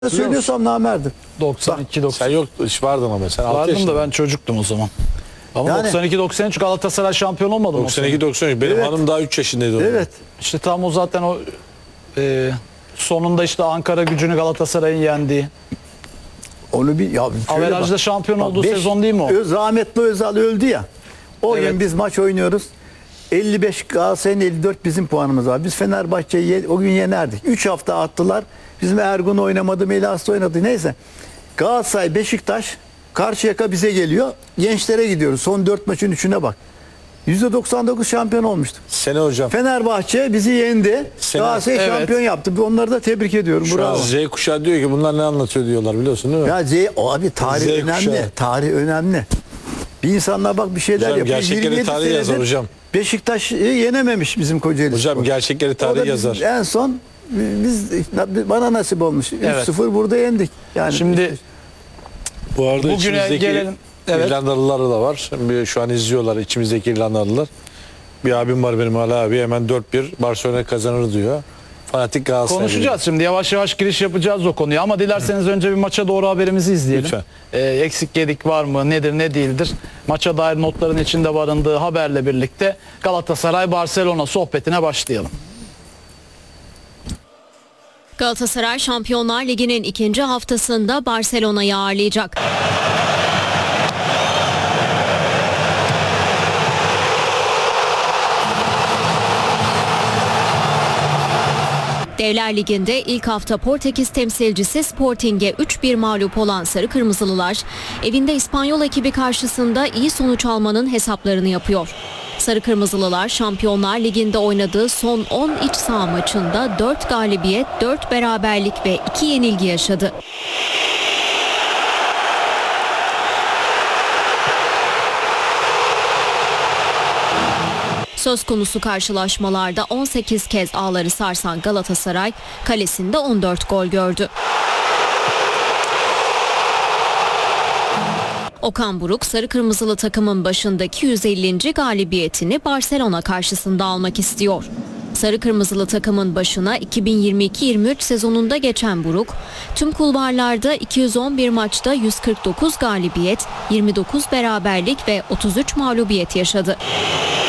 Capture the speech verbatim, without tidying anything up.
söylüyorsam namerdim. doksan iki doksan. Sen yok, vardın ama sen altı Vardım yaşında. da ben çocuktum o zaman. Ama Yani- doksan iki doksan üç Galatasaray şampiyon olmadı mı? doksan iki doksan üç. Benim Evet. hanım daha üç yaşındaydı. o zaman. Evet. İşte tam o zaten o e, sonunda işte Ankara Gücü'nü Galatasaray'ın yendiği. Onu bir ya şöyle Averajda bak. şampiyon Bak, olduğu beş- sezon değil mi o? Öz, rahmetli Özal öldü ya. O Evet. gün biz maç oynuyoruz. elli beş Galatasaray'ın elli dört bizim puanımız var. Biz Fenerbahçe'yi ye- o gün yenerdik. üç hafta attılar. Bizim Ergun oynamadı, Melas oynadı. Neyse. Galatasaray, Beşiktaş, Karşıyaka bize geliyor. Gençlere gidiyoruz. Son dört maçın üçüne bak. yüzde doksan dokuz şampiyon olmuştuk. Sene hocam. Fenerbahçe bizi yendi. Sene- Galatasaray Evet. şampiyon yaptı. Onları da tebrik ediyorum. Şu an Bravo. Z kuşağı diyor ki bunlar ne anlatıyor diyorlar, biliyorsun değil mi? Ya Z, o abi tarih Z önemli. kuşağı. Tarih önemli. Bir insanlar bak bir şeyler Hocam, yapıyor. gerçekleri yirmi yedi tarih yazar senedir hocam. Beşiktaş'ı yenememiş bizim Kocaeli Hocam Spor. gerçekleri O da tarih bizim yazar. En son biz bana nasip olmuş. Evet. üç sıfır burada yendik. Yani Şimdi Bu arada Bugüne içimizdeki gelelim. Evet. İrlandalılar da var. Bir- Şu an izliyorlar içimizdeki İrlandalılar. Bir abim var benim, Ali abi, hemen dört bir Barcelona kazanır diyor. Fanatik Galatasaray. konuşacağız şimdi yavaş yavaş giriş yapacağız o konuya ama dilerseniz önce bir maça doğru haberimizi izleyelim. Lütfen. Ee, eksik gedik var mı, nedir ne değildir, maça dair notların içinde barındığı haberle birlikte Galatasaray Barcelona sohbetine başlayalım. Galatasaray Şampiyonlar Ligi'nin ikinci haftasında Barcelona'yı ağırlayacak. Devler Ligi'nde ilk hafta Portekiz temsilcisi Sporting'e üç bir mağlup olan Sarı Kırmızılılar, evinde İspanyol ekibi karşısında iyi sonuç almanın hesaplarını yapıyor. Sarı Kırmızılılar Şampiyonlar Ligi'nde oynadığı son on iç saha maçında dört galibiyet, dört beraberlik ve iki yenilgi yaşadı. Söz konusu karşılaşmalarda on sekiz kez ağları sarsan Galatasaray kalesinde on dört gol gördü. Okan Buruk, Sarı Kırmızılı takımın başındaki yüz ellinci galibiyetini Barcelona karşısında almak istiyor. Sarı Kırmızılı takımın başına iki bin yirmi iki yirmi üç sezonunda geçen Buruk, tüm kulvarlarda iki yüz on bir maçta yüz kırk dokuz galibiyet, yirmi dokuz beraberlik ve otuz üç mağlubiyet yaşadı.